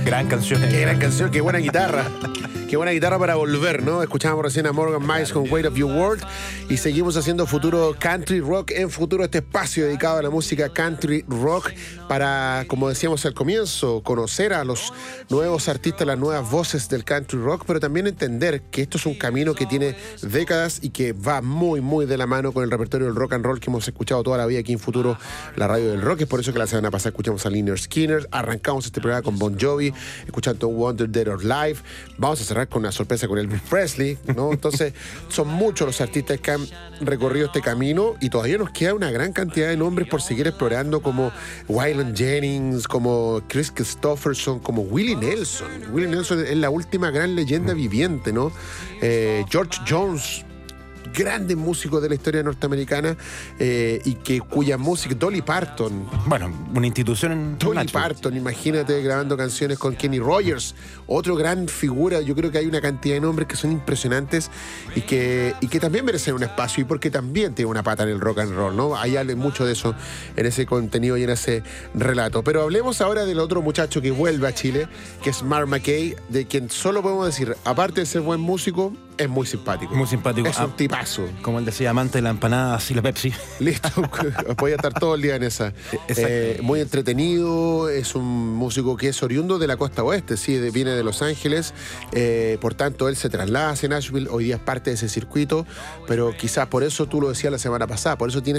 Gran canción. Qué gran canción, qué buena guitarra. Qué buena guitarra para volver, ¿no? Escuchábamos recién a Morgan Miles con Weight of Your World y seguimos haciendo Futuro Country Rock en Futuro, este espacio dedicado a la música country rock para, como decíamos al comienzo, conocer a los nuevos artistas, las nuevas voces del country rock, pero también entender que esto es un camino que tiene décadas y que va muy, muy de la mano con el repertorio del rock and roll que hemos escuchado toda la vida aquí en Futuro, la radio del rock. Es por eso que la semana pasada escuchamos a Lynyrd Skynyrd, arrancamos este programa con Bon Jovi, escuchando Wonder Dead or Live. Vamos a cerrar con una sorpresa con Elvis Presley, ¿no? Entonces, son muchos los artistas que han recorrido este camino y todavía nos queda una gran cantidad de nombres por seguir explorando, como Waylon Jennings, como Chris Christopherson, como Willie Nelson. Willie Nelson es la última gran leyenda viviente, ¿no? George Jones, grandes músicos de la historia norteamericana y cuya música, Dolly Parton. Bueno, una institución en Dolly Nashville. Parton, imagínate grabando canciones con Kenny Rogers, otro gran figura. Yo creo que hay una cantidad de nombres que son impresionantes y que también merecen un espacio, y porque también tiene una pata en el rock and roll, ¿no? Hay mucho de eso en ese contenido y en ese relato. Pero hablemos ahora del otro muchacho que vuelve a Chile, que es Mark McKay, de quien solo podemos decir, aparte de ser buen músico, es muy simpático. Muy simpático. Es un tipazo. Como él decía, amante de la empanada y la Pepsi. Listo, voy a estar todo el día en esa. Muy entretenido, es un músico que es oriundo de la costa oeste, sí, viene de Los Ángeles, por tanto él se traslada hacia Nashville, hoy día es parte de ese circuito, pero quizás por eso tú lo decías la semana pasada, por eso tiene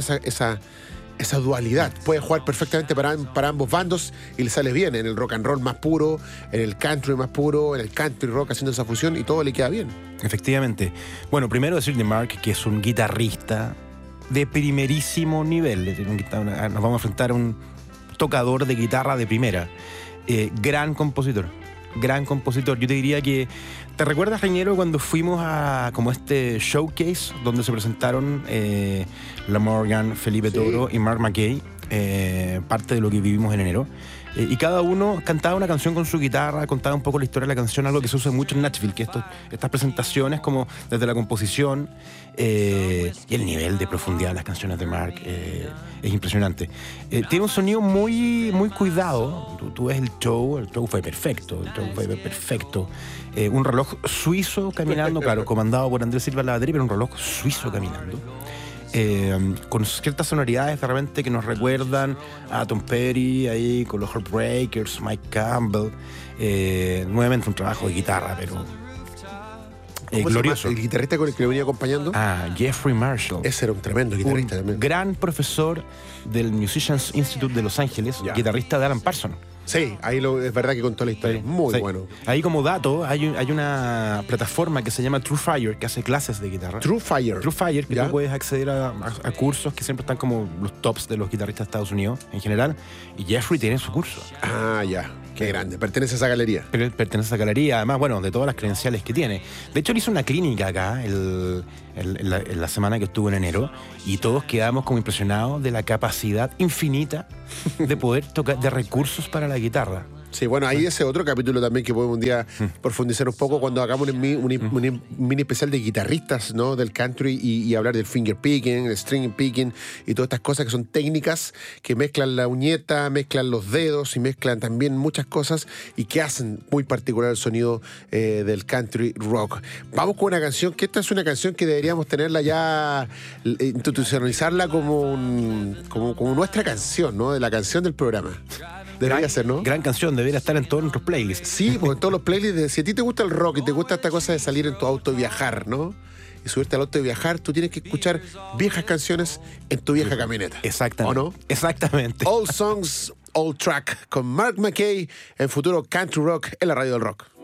esa dualidad. Puede jugar perfectamente para ambos bandos y le sale bien en el rock and roll más puro, en el country más puro, en el country rock, haciendo esa fusión, y todo le queda bien. Efectivamente. Bueno, primero decir de Mark que es un guitarrista de primerísimo nivel. Nos vamos a enfrentar a un tocador de guitarra de primera. Gran compositor. Yo te diría que... ¿Te recuerdas, Reñero, cuando fuimos a como este showcase donde se presentaron La Morgan, Felipe Toro y Mark McKay? Parte de lo que vivimos en enero. Y cada uno cantaba una canción con su guitarra, contaba un poco la historia de la canción, algo que se usa mucho en Nashville, que estas presentaciones como desde la composición y el nivel de profundidad de las canciones de Mark es impresionante. Tiene un sonido muy, muy cuidado. Tú ves el show fue perfecto, un reloj suizo caminando, claro, comandado por Andrés Silva en la batería, pero un reloj suizo caminando. Con ciertas sonoridades de repente que nos recuerdan a Tom Petty ahí con los Heartbreakers, Mike Campbell. Nuevamente un trabajo de guitarra, pero glorioso. ¿El guitarrista con el que le venía acompañando? Jeffrey Marshall. Ese era un tremendo guitarrista también. Gran profesor del Musicians Institute de Los Ángeles, guitarrista de Alan Parsons. Sí, ahí es verdad que contó la historia. Muy bueno. Ahí, como dato, hay una plataforma que se llama True Fire, que hace clases de guitarra. True Fire, que tú puedes acceder a cursos que siempre están como los tops de los guitarristas de Estados Unidos en general. Y Jeffrey tiene su curso. Ya. Qué grande. Pertenece a esa galería. Pertenece a esa galería, además, bueno, de todas las credenciales que tiene. De hecho, él hizo una clínica acá en la semana que estuvo en enero, y todos quedamos como impresionados de la capacidad infinita de poder tocar, de recursos para la guitarra. Sí, bueno, ahí ese otro capítulo también que podemos un día profundizar un poco cuando hagamos un mini especial de guitarristas, ¿no? Del country y hablar del finger picking, el string picking y todas estas cosas que son técnicas que mezclan la uñeta, mezclan los dedos y mezclan también muchas cosas y que hacen muy particular el sonido del country rock. Vamos con una canción, que esta es una canción que deberíamos tenerla ya, institucionalizarla como nuestra canción, ¿no? De la canción del programa. Debería ser, ¿no? Gran canción, debería estar en todos nuestros playlists. Sí, porque en todos los playlists, si a ti te gusta el rock y te gusta esta cosa de salir en tu auto y viajar, ¿no? Y subirte al auto y viajar, tú tienes que escuchar viejas canciones en tu vieja camioneta. Exactamente. ¿O no? Exactamente. Old Songs, Old Track, con Mark McKay en Futuro Country Rock en la radio del rock.